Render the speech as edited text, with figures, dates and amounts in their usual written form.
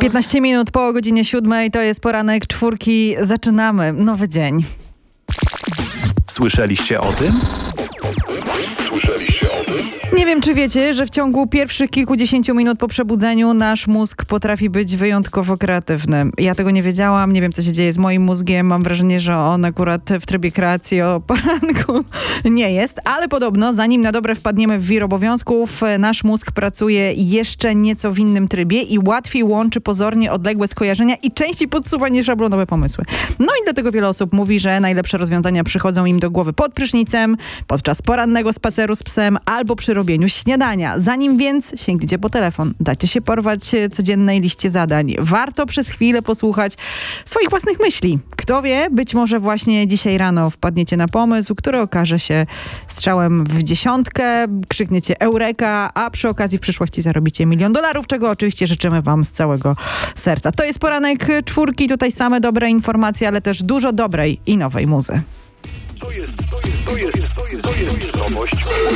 15 minut po godzinie 7 to jest poranek czwórki. Zaczynamy nowy dzień. Słyszeliście o tym? Nie wiem, czy wiecie, że w ciągu pierwszych kilkudziesięciu minut po przebudzeniu nasz mózg potrafi być wyjątkowo kreatywny. Ja tego nie wiedziałam, nie wiem, co się dzieje z moim mózgiem. Mam wrażenie, że on akurat w trybie kreacji o poranku nie jest, ale podobno, zanim na dobre wpadniemy w wir obowiązków, nasz mózg pracuje jeszcze nieco w innym trybie i łatwiej łączy pozornie odległe skojarzenia i częściej podsuwa nieszablonowe pomysły. No i dlatego wiele osób mówi, że najlepsze rozwiązania przychodzą im do głowy pod prysznicem, podczas porannego spaceru z psem albo przy robieniu śniadania. Zanim więc sięgniecie po telefon, dajcie się porwać codziennej liście zadań. Warto przez chwilę posłuchać swoich własnych myśli. Kto wie, być może właśnie dzisiaj rano wpadniecie na pomysł, który okaże się strzałem w dziesiątkę, krzykniecie eureka, a przy okazji w przyszłości zarobicie $1 000 000, czego oczywiście życzymy wam z całego serca. To jest poranek czwórki, tutaj same dobre informacje, ale też dużo dobrej i nowej muzy. To jest nowość.